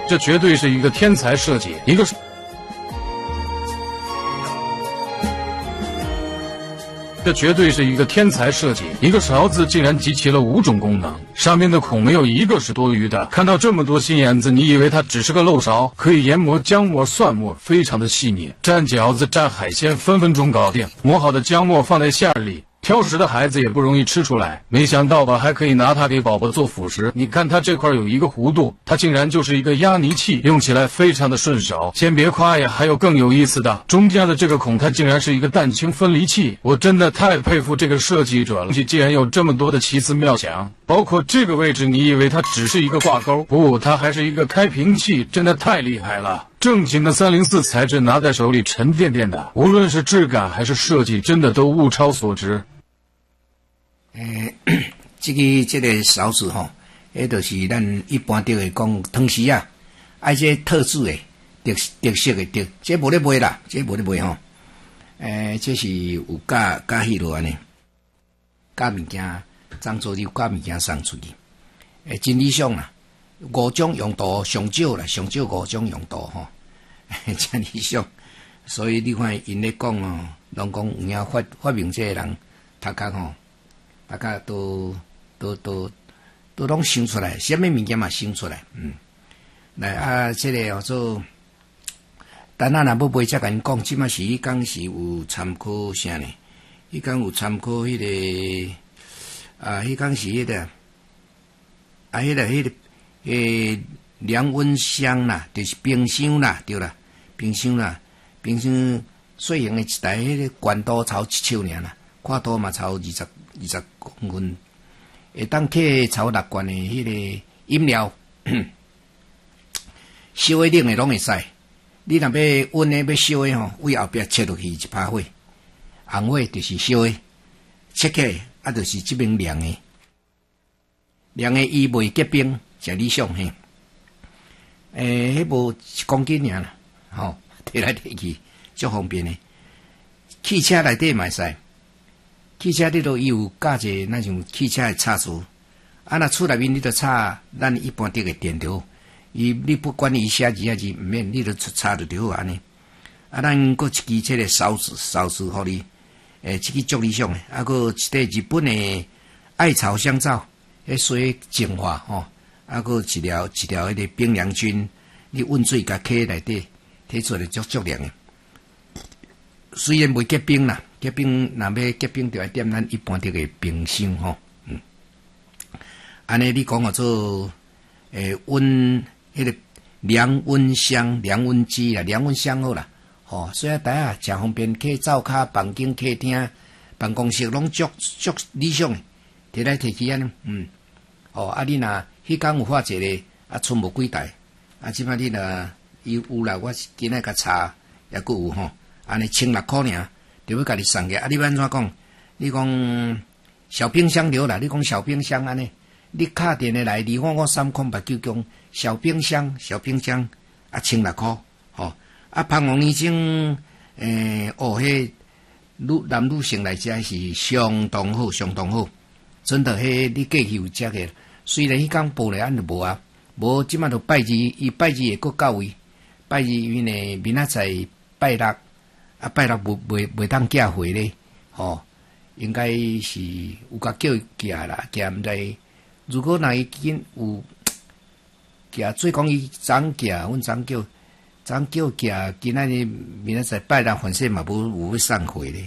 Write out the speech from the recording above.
这绝对是一个天才设计，这绝对是一个天才设计，一个勺子竟然集齐了5种功能，上面的孔没有一个是多余的。看到这么多心眼子，你以为它只是个漏勺？可以研磨姜末、蒜末，非常的细腻。蘸饺子、蘸海鲜，分分钟搞定。磨好的姜末放在馅里。挑食的孩子也不容易吃出来，没想到吧，还可以拿它给宝宝做辅食。你看它这块有一个弧度，它竟然就是一个压泥器，用起来非常的顺手。先别夸呀，还有更有意思的，中间的这个孔它竟然是一个蛋清分离器，我真的太佩服这个设计者了。既然有这么多的奇思妙想，包括这个位置，你以为它只是一个挂钩？不，它还是一个开瓶器，真的太厉害了。正经的304材质拿在手里沉甸甸的，无论是质感还是设计，真的都物超所值。 这个勺子吼，迄就是咱一般就会讲汤匙啊，这特制的、特色的，这无咧卖啦，这无咧卖吼。这是有加迄落安尼，加物件，张做你加物件送出去。真理想啦，5种用途上少啦，上少5种用途吼，真理想。所以你看因咧讲哦，拢讲有影发明这个人，头壳吼。大家都拢想出来，什么物件嘛想出来，来这个叫做，等下若要买才甲因讲，即马是迄讲是有参考啥呢？迄讲有参考迄个，迄讲是迄个，迄个凉温箱啦，就是冰箱啦，对啦，冰箱小型的一台，迄个管道超1手尔啦，宽度嘛超20公分，会当摕超6罐的迄个饮料，烧的冷的拢会使。你若要温的要烧的吼，为后壁切落去1把火，红火就是烧的，切起来就是这边凉的，伊袂结冰，是理想嘿。迄无1公斤尔啦，吼，摕来摕去，足方便的。汽车内底嘛会使。汽车里头伊有加一个那种汽车的插座，若厝内面你著插咱一般这个电流，你不管伊写字还是毋免，你著插就对安尼。咱搁一支这个勺子互你，这支足理想的。搁一块日本的艾草香皂，水净化吼，搁一条迄个冰凉菌，你温水甲揢内底，摕出来足凉的。虽然袂结冰啦。结冰，若要结冰，就要点咱一般这个冰箱吼，安尼你讲叫做温迄个凉温箱、凉温机啦、凉温箱好啦，吼，所以大家诚方便，去灶骹、房间、客厅、办公室拢足理想的，摕来摕去安尼，你若迄工有发一个，剩无几台，即摆你若有啦，我今仔甲查也佫有吼，安尼1,600块尔。就要甲你送个，你要安怎讲？你讲小冰箱对啦，你讲小冰箱安尼，你敲电话来2553899讲小冰箱，1,600块，吼，芳王医生，迄男女性来食是相当好，真的，你过去有食个，虽然迄工报来安就无啊，无即马就拜二，伊拜二会佫到位，拜二因为明仔载拜6。拜六袂当寄回咧，吼，应该是有甲叫伊寄啦，寄毋知。如果若伊紧有寄，做讲伊昨寄，阮昨叫寄，今仔日明仔载拜六反正嘛无要送回咧。